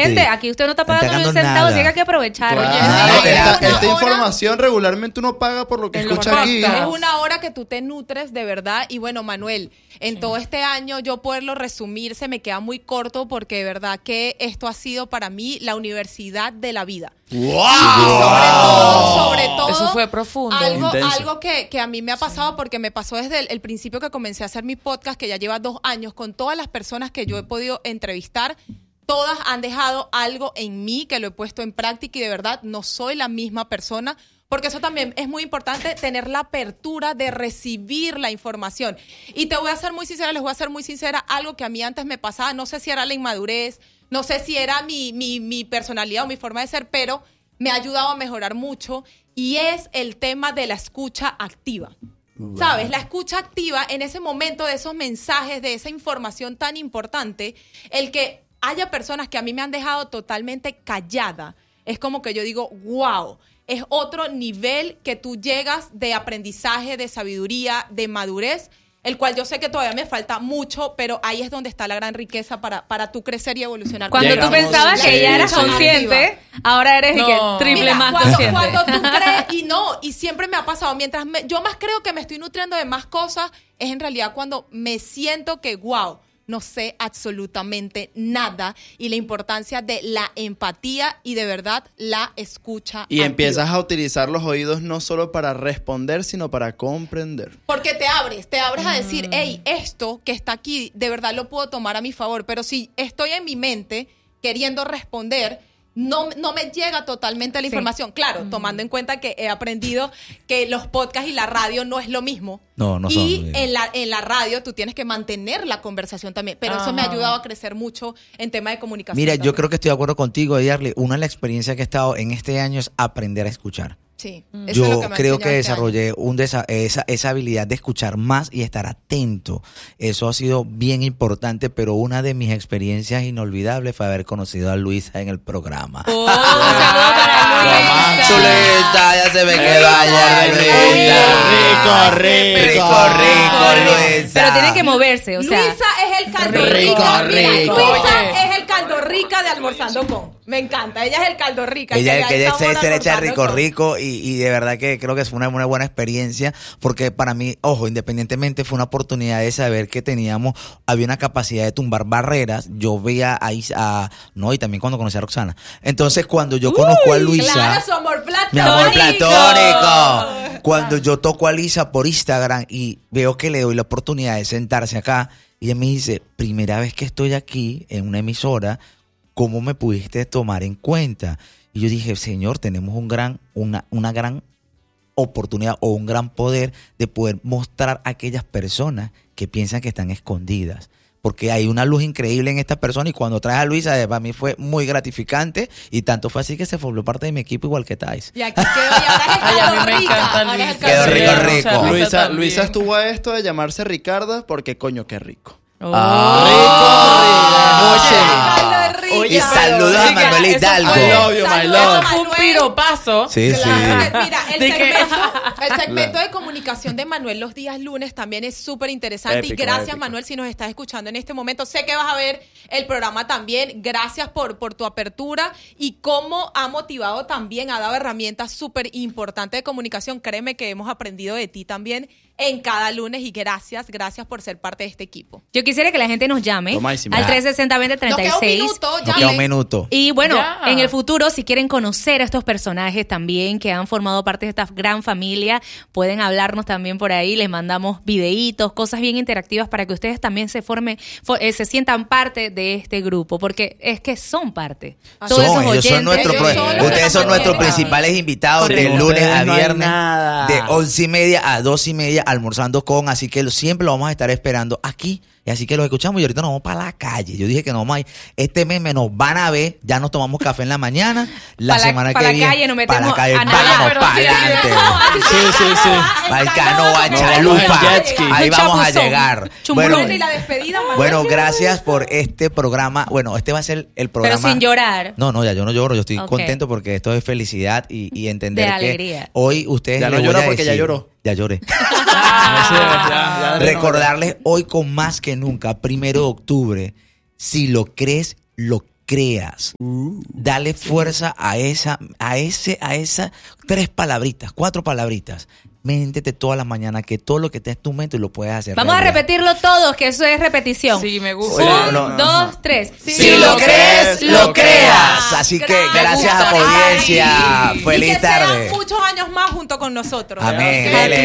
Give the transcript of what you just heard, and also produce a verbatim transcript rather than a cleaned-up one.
gente, aquí usted no está pagando ni un centavo, así que hay que aprovecharlo. Claro, esta, esta información regularmente uno paga por lo que escucha aquí. Es una hora que tú te nutres de verdad. Y bueno, Manuel, en sí. todo este año yo poderlo resumir se me queda muy corto porque de verdad que esto ha sido para mí la universidad de la vida. ¡Wow! Sobre todo, sobre todo. Eso fue profundo. Algo, algo que, que a mí me ha pasado porque me pasó desde el, el principio que comencé a hacer mi podcast, que ya lleva dos años, con todas las personas que yo he podido entrevistar. Todas han dejado algo en mí que lo he puesto en práctica y de verdad no soy la misma persona. Porque eso también es muy importante, tener la apertura de recibir la información. Y te voy a ser muy sincera, les voy a ser muy sincera, algo que a mí antes me pasaba, no sé si era la inmadurez, no sé si era mi, mi, mi personalidad o mi forma de ser, pero me ha ayudado a mejorar mucho y es el tema de la escucha activa. Wow. ¿Sabes? La escucha activa en ese momento de esos mensajes, de esa información tan importante, el que haya personas que a mí me han dejado totalmente callada, es como que yo digo, wow, es otro nivel que tú llegas de aprendizaje, de sabiduría, de madurez, el cual yo sé que todavía me falta mucho, pero ahí es donde está la gran riqueza para, para tú crecer y evolucionar. Cuando Llegamos, tú pensabas sí, que ya eras consciente, ahora eres no. que triple Mira, más cuando, consciente. Cuando tú crees, y no, y siempre me ha pasado, mientras me, yo más creo que me estoy nutriendo de más cosas, es en realidad cuando me siento que, wow, no sé absolutamente nada y la importancia de la empatía y de verdad la escucha Y activa. empiezas a utilizar los oídos no solo para responder, sino para comprender. Porque te abres, te abres mm. a decir, hey, esto que está aquí, de verdad lo puedo tomar a mi favor, pero si estoy en mi mente queriendo responder, No, no me llega totalmente la sí. información. Claro, mm. tomando en cuenta que he aprendido que los podcasts y la radio no es lo mismo. No, no son. Y en la, en la radio tú tienes que mantener la conversación también. Pero Ajá. eso me ha ayudado a crecer mucho en tema de comunicación. Mira, también. yo creo que estoy de acuerdo contigo, Yarly. Una de las experiencias que he estado en este año es aprender a escuchar. Sí, eso yo es lo que me creo que desarrollé este un desa- esa, esa habilidad de escuchar más y estar atento. Eso ha sido bien importante, pero una de mis experiencias inolvidables fue haber conocido a Luisa en el programa. Oh, un saludo para Luisa. Luisa, ya se me quedó ayer, Luisa. Rico, rico, rico, rico, Luisa. Pero tiene que moverse, o sea. Luisa es el caldo rico. rico, Mira, rico. Luisa es el caldo rica de Almorzando Con. Me encanta, ella es el caldo rica. Ella, que que ella se, se le echa Almorzando rico, Con. rico y, y de verdad que creo que fue una, una buena experiencia porque para mí, ojo, independientemente fue una oportunidad de saber que teníamos, había una capacidad de tumbar barreras. Yo veía ahí a, no, y también cuando conocí a Roxana. Entonces cuando yo conozco Uy, a Luisa, claro, su amor platónico. mi amor platónico, cuando yo toco a Luisa por Instagram y veo que le doy la oportunidad de sentarse acá y ella me dice, primera vez que estoy aquí en una emisora, ¿cómo me pudiste tomar en cuenta? Y yo dije, Señor, tenemos un gran, una, una gran oportunidad o un gran poder de poder mostrar a aquellas personas que piensan que están escondidas. Porque hay una luz increíble en esta persona y cuando traes a Luisa, para mí fue muy gratificante y tanto fue así que se volvió parte de mi equipo igual que Thais. Y aquí quedó, y ahora es Ay, a mí caldo me rica. encanta Ahora es Luisa. Quedó caldo rico, rica. rico. Luisa, Luisa estuvo a esto de llamarse Ricarda porque coño, qué rico. Oh. Ah, Caldo rica. Oye, y saludos a Oiga, Manuel eso Hidalgo. fue- I love you, my Saludos love. a Eso fue un Manuel. piropazo. Sí, sí. Claro, mira, el ¿De qué? segmento, el segmento de comunicación de Manuel los días lunes también es súper interesante. Épico, y gracias, épico. Manuel, si nos estás escuchando en este momento. Sé que vas a ver el programa también. Gracias por, por tu apertura y cómo ha motivado también, ha dado herramientas súper importantes de comunicación. Créeme que hemos aprendido de ti también en cada lunes y gracias, gracias por ser parte de este equipo. Yo quisiera que la gente nos llame Tomadísimo. al tres sesenta, veinte treinta y Nos queda un seis. minuto, Nos ya. queda un minuto. Y bueno, Ya. en el futuro, si quieren conocer a estos personajes también que han formado parte de esta gran familia, pueden hablarnos también por ahí. Les mandamos videitos, cosas bien interactivas para que ustedes también se formen, fo- eh, se sientan parte de este grupo, porque es que son parte. Todos Son, esos ellos son oyentes. nuestros, ellos pro- son los que ustedes nos son nuestros mantienen. principales invitados Sí, de con lunes ustedes a no hay viernes, nada. de once y media a dos y media, almorzando con, así que lo- siempre lo vamos a estar esperando aquí. Y así que los escuchamos y ahorita nos vamos para la calle. Yo dije que no vamos a ir. Este meme nos van a ver. Ya nos tomamos café en la mañana. La Pa' la- semana pa' que la viene. calle nos para la metemos calle. a nadar. Vamos Pero para sí, adelante. Sí, sí, sí. Al canoa, Nos vamos en chalupa. jet ski. Ahí vamos a Chapuzón. llegar. Chumbulón. Bueno, Y la despedida, Manuel. bueno, gracias por este programa. Bueno, este va a ser el programa. Pero sin llorar. No, no, ya yo no lloro. Yo estoy Ok. contento porque esto es felicidad y, y entender De que alegría. hoy ustedes Ya no les voy llora a porque ya decir- lloró. Ya lloré. Ya, ya, Recordarles hoy con más que nunca, primero de octubre, si lo crees, lo creas. Uh. Dale fuerza a esa, a ese, a esas tres palabritas, cuatro palabritas. Méntete todas las mañanas que todo lo que esté en tu mente lo puedes hacer. Vamos realidad. A repetirlo todos, que eso es repetición. Sí, me gusta. Un, no, no, dos, no. tres. Si, si lo crees, lo creas. Así que gracias, audiencia. Feliz y que tarde. sean muchos años más junto con nosotros. Amén. Okay.